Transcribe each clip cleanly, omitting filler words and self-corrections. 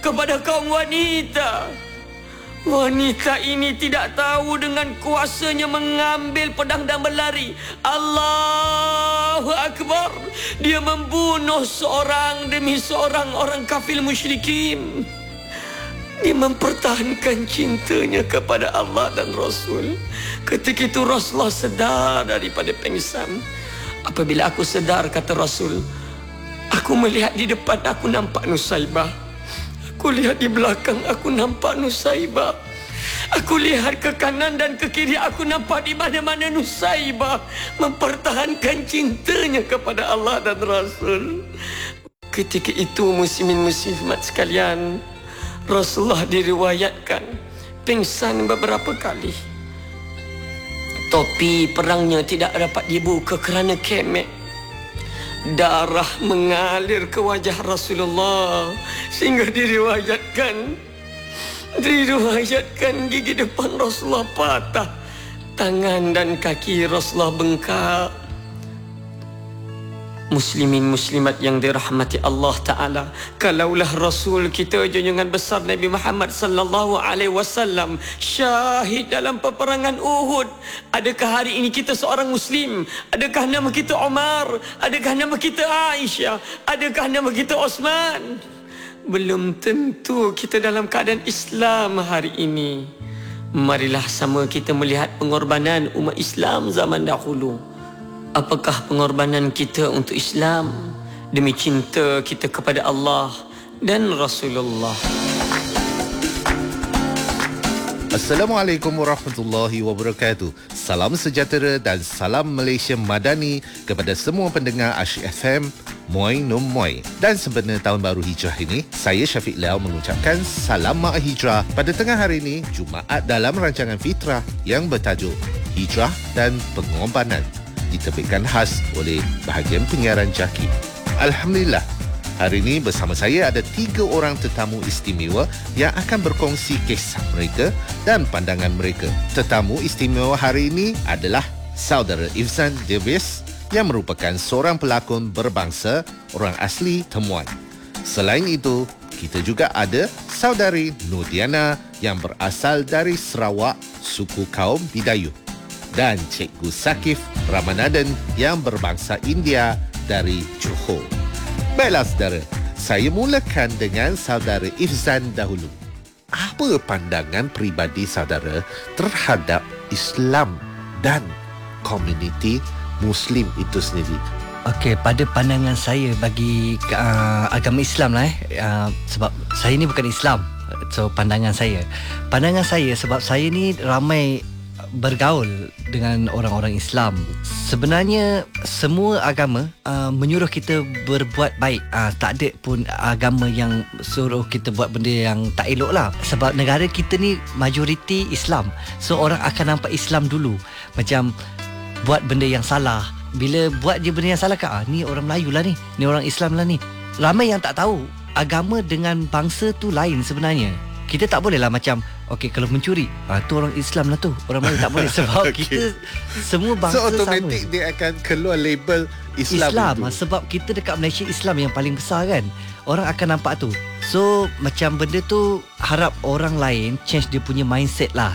kepada kaum wanita. Wanita ini tidak tahu dengan kuasanya mengambil pedang dan berlari. Allahu Akbar. Dia membunuh seorang demi seorang orang kafir musyrikin. Dia mempertahankan cintanya kepada Allah dan Rasul. Ketika itu Rasulullah sedar daripada pingsan. Apabila aku sedar, kata Rasul, aku melihat di depan aku nampak Nusaibah. Aku lihat di belakang aku nampak Nusaibah. Aku lihat ke kanan dan ke kiri aku nampak di mana-mana Nusaibah mempertahankan cintanya kepada Allah dan Rasul. Ketika itu muslimin muslimat sekalian, Rasulullah diriwayatkan pingsan beberapa kali. Topi perangnya tidak dapat dibuka kerana kemek. Darah mengalir ke wajah Rasulullah sehingga diriwayatkan gigi depan Rasulullah patah. Tangan dan kaki Rasulullah bengkak. Muslimin muslimat yang dirahmati Allah Ta'ala, kalaulah Rasul kita junjungan besar Nabi Muhammad sallallahu alaihi wasallam syahid dalam peperangan Uhud, adakah hari ini kita seorang Muslim? Adakah nama kita Umar? Adakah nama kita Aisyah? Adakah nama kita Osman? Belum tentu kita dalam keadaan Islam hari ini. Marilah sama kita melihat pengorbanan umat Islam zaman dahulu. Apakah pengorbanan kita untuk Islam demi cinta kita kepada Allah dan Rasulullah? Assalamualaikum warahmatullahi wabarakatuh. Salam sejahtera dan salam Malaysia Madani kepada semua pendengar Asyik FM, Moi Nom Moi. Dan sempena Tahun Baru Hijrah ini, saya Syafiq Liao mengucapkan Salam Mak Hijrah pada tengah hari ini, Jumaat dalam rancangan Fitrah yang bertajuk Hijrah dan Pengorbanan, diterbitkan khas oleh bahagian penyiaran JAKI. Alhamdulillah, hari ini bersama saya ada 3 orang tetamu istimewa yang akan berkongsi kisah mereka dan pandangan mereka. Tetamu istimewa hari ini adalah saudara Ifzan Davis yang merupakan seorang pelakon berbangsa orang asli Temuan. Selain itu, kita juga ada saudari Nurdiana yang berasal dari Sarawak, suku kaum Bidayuh, dan Cikgu Sakif Ramanadan yang berbangsa India dari Johor. Baiklah saudara, saya mulakan dengan saudara Ifzan dahulu. Apa pandangan peribadi saudara terhadap Islam dan komuniti Muslim itu sendiri? Okey, pada pandangan saya bagi agama Islam lah sebab saya ni bukan Islam. So pandangan saya sebab saya ni ramai bergaul dengan orang-orang Islam. Sebenarnya semua agama menyuruh kita berbuat baik. Tak ada pun agama yang suruh kita buat benda yang tak elok lah. Sebab negara kita ni majoriti Islam. So orang akan nampak Islam dulu. Macam buat benda yang salah. Bila buat je benda yang salah kan, ni orang Melayu lah ni orang Islam lah ni. Ramai yang tak tahu agama dengan bangsa tu lain sebenarnya. Kita tak boleh lah macam okey, kalau mencuri tu orang Islam lah tu, orang Melayu tak boleh. Sebab kita semua bangsa sama. So automatik dia akan keluar label Islam sebab kita dekat Malaysia Islam yang paling besar kan. Orang akan nampak tu. So macam benda tu harap orang lain change dia punya mindset lah.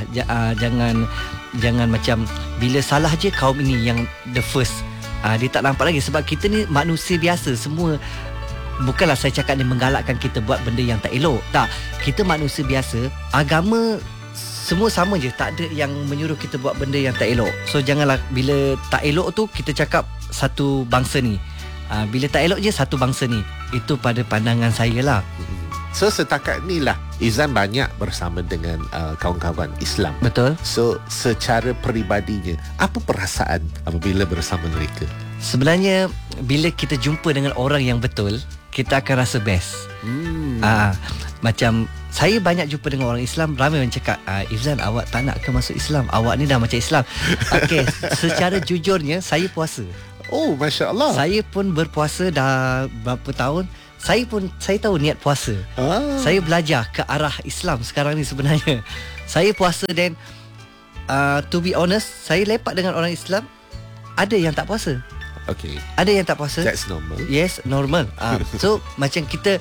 Jangan macam bila salah je kaum ini yang the first. Dia tak nampak lagi sebab kita ni manusia biasa semua. Bukanlah saya cakap ni menggalakkan kita buat benda yang tak elok. Tak, kita manusia biasa. Agama semua sama je. Tak ada yang menyuruh kita buat benda yang tak elok. So janganlah bila tak elok tu kita cakap satu bangsa ni. Bila tak elok je satu bangsa ni. Itu pada pandangan saya lah. So setakat ni lah Izan banyak bersama dengan kawan-kawan Islam. Betul. So secara peribadinya, apa perasaan apabila bersama mereka? Sebenarnya bila kita jumpa dengan orang yang betul, kita akan rasa best. Macam saya banyak jumpa dengan orang Islam, ramai yang cakap, Ifzan, awak tak nak ke masuk Islam? Awak ni dah macam Islam. Okey, secara jujurnya saya puasa. Oh, Masya Allah. Saya pun berpuasa dah berapa tahun. Saya tahu niat puasa. Saya belajar ke arah Islam sekarang ni sebenarnya. Saya puasa dan to be honest, saya lepak dengan orang Islam. Ada yang tak puasa. Okay. Ada yang tak puasa. That's normal. Yes, normal. So macam kita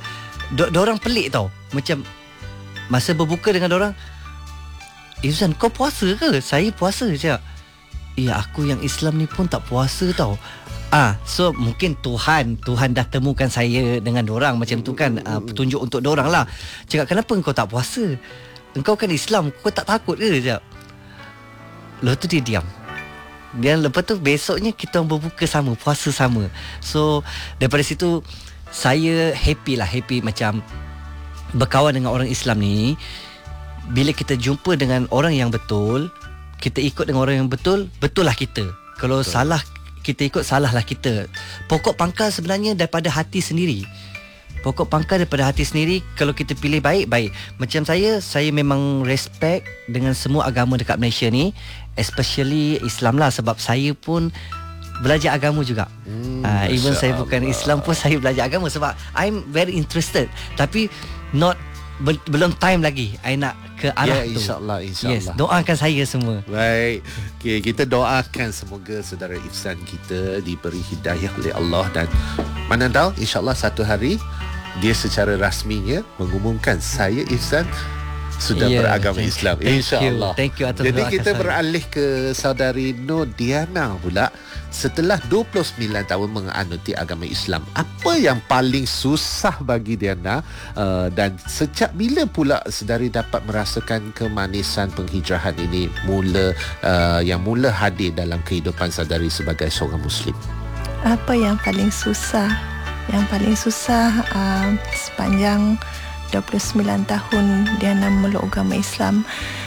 Diorang pelik tau. Macam masa berbuka dengan diorang, Izan, kau puasa ke? Saya puasa. Cakap, ya, aku yang Islam ni pun tak puasa tau. So mungkin Tuhan dah temukan saya dengan dorang macam tu kan, petunjuk untuk dorang lah. Cakap, kenapa kau tak puasa? Engkau kan Islam, kau tak takut ke? Cakap. Lepas tu dia diam. Dan lepas tu besoknya kita berbuka sama, puasa sama. So daripada situ saya happy macam berkawan dengan orang Islam ni. Bila kita jumpa dengan orang yang betul, kita ikut dengan orang yang betul, betul lah kita. Kalau betul. Salah kita ikut, salahlah kita. Pokok pangkal sebenarnya daripada hati sendiri. Pokok pangkal daripada hati sendiri. Kalau kita pilih baik. Macam saya memang respect dengan semua agama dekat Malaysia ni, especially Islam lah. Sebab saya pun belajar agama juga. Even saya bukan Islam pun, saya belajar agama sebab I'm very interested. Tapi belum time lagi I nak ke arah tu. InsyaAllah. Yes, doakan saya semua. Baik. Okay, kita doakan semoga saudara Ihsan kita diberi hidayah oleh Allah, dan mana tahu insyaAllah satu hari dia secara rasminya mengumumkan saya Ihsan sudah beragama Islam, insyaAllah. Thank you atas Jadi doakan kita saya. beralih ke saudari Nur Diana pula. Setelah 29 tahun menganuti agama Islam, apa yang paling susah bagi Diana, dan sejak bila pula saudari dapat merasakan kemanisan penghijrahan ini yang mula hadir dalam kehidupan saudari sebagai seorang Muslim? Apa yang paling susah? Yang paling susah sepanjang 29 tahun Diana memeluk agama Islam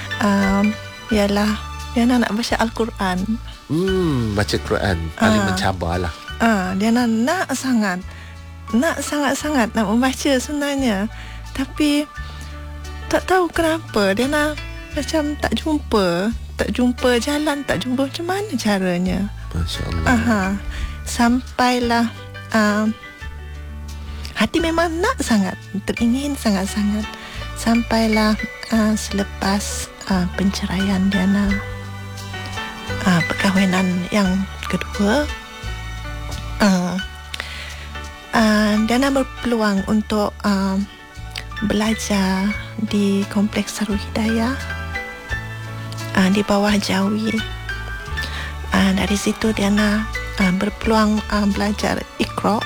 ialah Diana nak baca Al-Quran. Baca Quran paling mencabarlah. Diana nak sangat nak membaca sebenarnya, tapi tak tahu kenapa Diana macam tak jumpa jalan, tak jumpa macam mana caranya. Masya-Allah. Sampailah hati memang nak sangat, teringin sangat-sangat. Sampailah selepas penceraian Diana, perkahwinan yang kedua, Diana berpeluang untuk belajar di Kompleks Darul Hidayah di bawah Jawi. Dari situ Diana berpeluang belajar Iqra,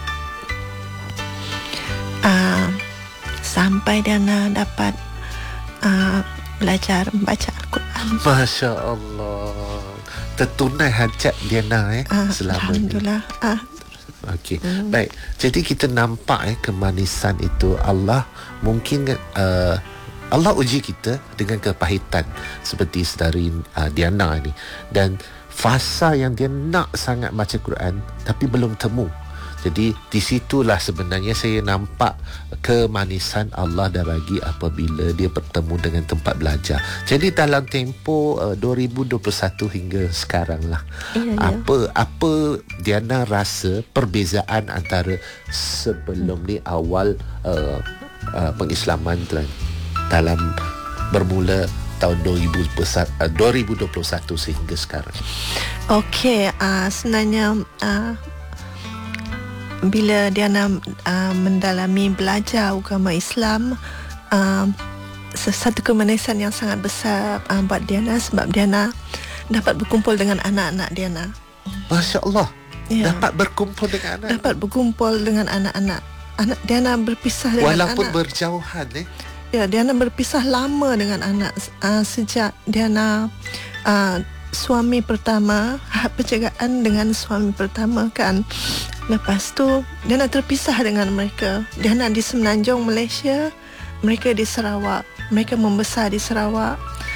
sampai Diana dapat belajar membaca Al-Quran. Masya Allah. Tertunai hajat Diana selama ni. Alhamdulillah. Okey. Baik. Jadi kita nampak kemanisan itu Allah mungkin Allah uji kita dengan kepahitan seperti saudari Diana ni, dan fasa yang dia nak sangat baca Quran tapi belum temu. Jadi di situlah sebenarnya saya nampak kemanisan Allah dah bagi apabila dia bertemu dengan tempat belajar. Jadi dalam tempoh 2021 hingga sekarang lah, apa Diana rasa perbezaan antara sebelum ni awal pengislaman dalam bermula tahun 2021 sehingga sekarang? Okey, sebenarnya bila Diana mendalami belajar agama Islam, satu kemanisan yang sangat besar buat Diana, sebab Diana dapat berkumpul dengan anak-anak Diana. Masya Allah. Dapat berkumpul dengan anak. Dapat berkumpul dengan anak-anak. Anak Diana berpisah dengan walaupun anak. Berjauhan Diana berpisah lama dengan anak sejak Diana suami pertama, penjagaan dengan suami pertama kan. Lepas tu Diana terpisah dengan mereka. Diana di Semenanjung, Malaysia, mereka di Sarawak. Mereka membesar di Sarawak.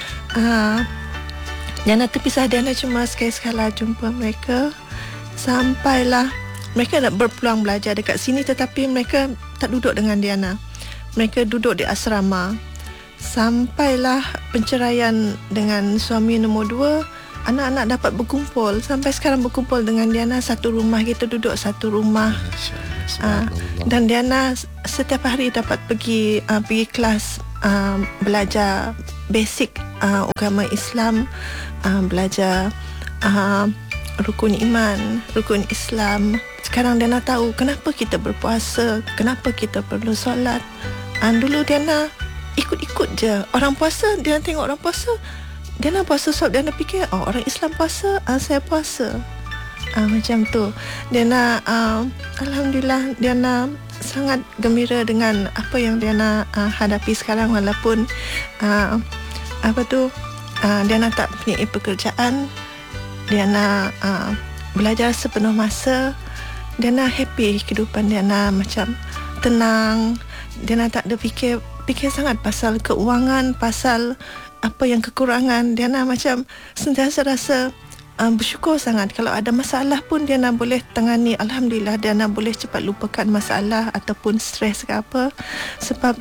Diana terpisah. Diana cuma sekali-sekala jumpa mereka. Sampailah mereka nak berpeluang belajar dekat sini, tetapi mereka tak duduk dengan Diana. Mereka duduk di asrama. Sampailah penceraian dengan suami nombor 2, anak-anak dapat berkumpul. Sampai sekarang berkumpul dengan Diana satu rumah. Kita duduk satu rumah. Dan Diana setiap hari dapat pergi kelas belajar basic agama Islam, belajar rukun iman, rukun Islam, sekarang Diana tahu kenapa kita berpuasa, kenapa kita perlu solat. Dulu Diana ikut-ikut je. Orang puasa, Diana tengok orang puasa, Diana puasa sebab Diana fikir, oh orang Islam puasa, saya puasa. Macam tu. Diana alhamdulillah Diana sangat gembira dengan apa yang Diana hadapi sekarang, walaupun Diana tak punya pekerjaan. Diana belajar sepenuh masa. Diana happy, kehidupan Diana macam tenang. Diana tak ada fikir sangat pasal keuangan, pasal apa yang kekurangan. Diana macam sentiasa rasa bersyukur sangat. Kalau ada masalah pun Diana boleh tangani. Alhamdulillah Diana boleh cepat lupakan masalah ataupun stres ke apa. Sebab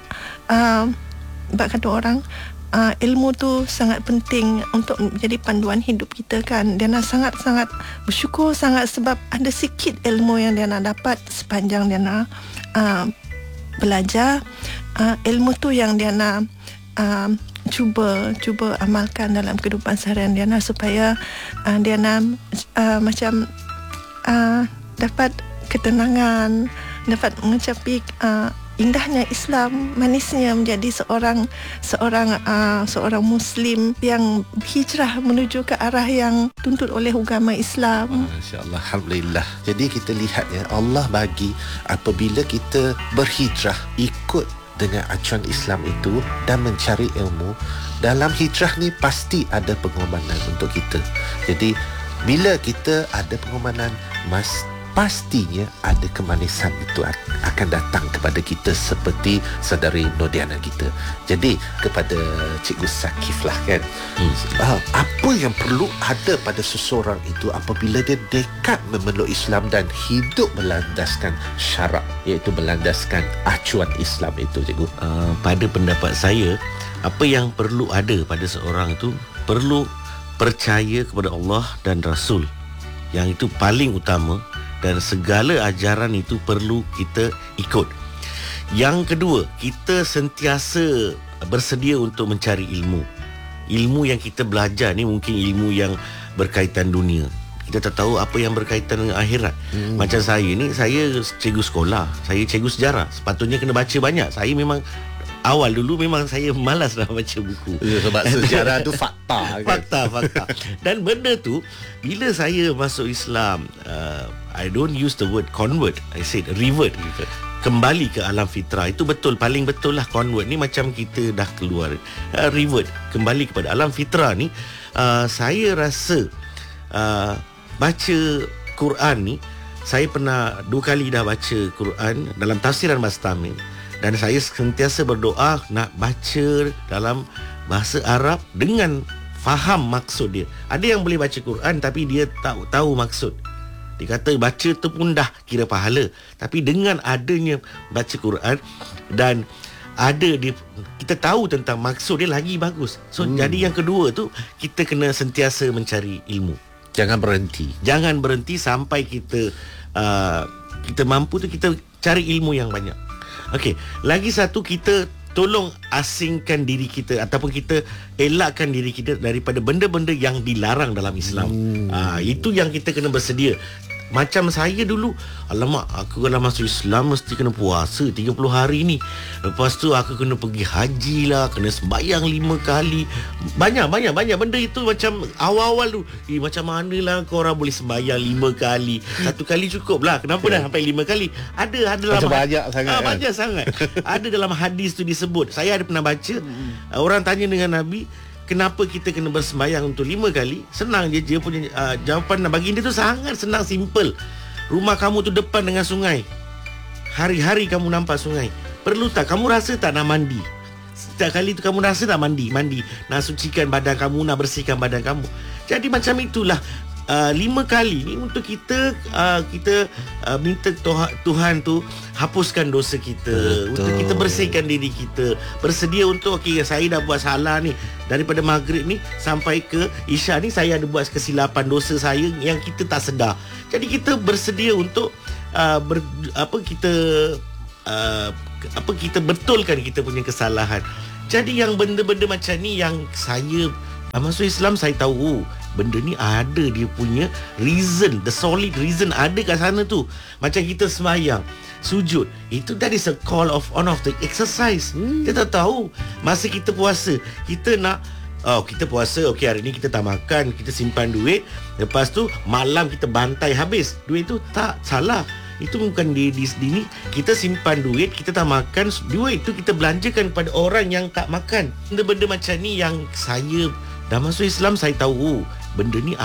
kata orang, ilmu tu sangat penting untuk menjadi panduan hidup kita kan. Diana sangat-sangat bersyukur sangat sebab ada sikit ilmu yang Diana dapat sepanjang Diana belajar. Ilmu tu yang Diana cuba amalkan dalam kehidupan seharian Diana, supaya Diana macam dapat ketenangan, dapat mencapai indahnya Islam, manisnya menjadi seorang Muslim yang hijrah menuju ke arah yang tuntut oleh agama Islam. Masya-Allah, alhamdulillah. Jadi kita lihat ya, Allah bagi apabila kita berhijrah ikut dengan acuan Islam itu dan mencari ilmu, dalam hijrah ni pasti ada pengorbanan untuk kita. Jadi bila kita ada pengorbanan, pastinya ada kemanisan itu akan datang kepada kita, seperti saudari Nodiana kita. Jadi kepada Cikgu Zakif lah kan, apa yang perlu ada pada seseorang itu apabila dia dekat memeluk Islam dan hidup berlandaskan syarak, iaitu berlandaskan acuan Islam itu, Cikgu? Pada pendapat saya, apa yang perlu ada pada seorang itu, perlu percaya kepada Allah dan Rasul. Yang itu paling utama, dan segala ajaran itu perlu kita ikut. Yang kedua, kita sentiasa bersedia untuk mencari ilmu. Ilmu yang kita belajar ni mungkin ilmu yang berkaitan dunia. Kita tak tahu apa yang berkaitan dengan akhirat. Macam saya ni, saya cikgu sekolah, saya cikgu sejarah. Sepatutnya kena baca banyak. Saya memang awal dulu memang saya malas nak baca buku. Sebab sejarah tu fakta kan? Fakta. Dan benda tu, bila saya masuk Islam, I don't use the word convert, I said revert. Kembali ke alam fitrah. Itu betul, paling betul lah. Convert ni macam kita dah keluar. Revert, kembali kepada alam fitrah ni. Saya rasa baca Quran ni, saya pernah 2 kali dah baca Quran dalam tafsiran Bastamil. Dan saya sentiasa berdoa nak baca dalam bahasa Arab dengan faham maksud dia. Ada yang boleh baca Quran tapi dia tak tahu maksud. Dia kata baca tu pun dah kira pahala. Tapi dengan adanya baca Quran dan kita tahu tentang maksud dia, lagi bagus. So jadi yang kedua tu, kita kena sentiasa mencari ilmu. Jangan berhenti sampai kita mampu tu, kita cari ilmu yang banyak. Okey, lagi satu, kita tolong asingkan diri kita ataupun kita elakkan diri kita daripada benda-benda yang dilarang dalam Islam. Itu yang kita kena bersedia. Macam saya dulu, alamak, aku kalau masuk Islam mesti kena puasa 30 hari ni. Lepas tu aku kena pergi haji lah, kena sembahyang 5 kali. Banyak benda itu. Macam awal-awal tu, macam mana lah korang boleh sembahyang 5 kali? 1 kali cukup lah, kenapa dah sampai 5 kali? Ada dalam banyak sangat kan? Banyak sangat. Ada dalam hadis tu disebut. Saya ada pernah baca, orang tanya dengan Nabi, kenapa kita kena bersembahyang untuk 5 kali? Senang je, dia punya jawapan bagi dia tu sangat senang, simple. Rumah kamu tu depan dengan sungai. Hari-hari kamu nampak sungai. Perlu tak, kamu rasa tak nak mandi? Setiap kali tu kamu rasa tak mandi? Nak sucikan badan kamu, nak bersihkan badan kamu. Jadi macam itulah. 5 kali ni untuk kita minta Tuhan tu hapuskan dosa kita. Betul. Untuk kita bersihkan diri kita, bersedia untuk saya dah buat salah ni, daripada maghrib ni sampai ke isya ni saya ada buat kesilapan, dosa saya yang kita tak sedar. Jadi kita bersedia untuk kita betulkan kita punya kesalahan. Jadi yang benda-benda macam ni yang saya Masuk Islam saya tahu benda ni ada dia punya reason, the solid reason ada kat sana tu. Macam kita sembahyang, sujud, itu that is a call of one of the exercise. Kita tak tahu masa kita puasa, kita nak kita puasa, okey hari ni kita tak makan, kita simpan duit, lepas tu malam kita bantai habis. Duit tu tak salah. Itu bukan di sini. Kita simpan duit, kita tak makan, duit tu kita belanjakan kepada orang yang tak makan. Benda-benda macam ni yang saya dah masuk Islam, saya tahu benda ni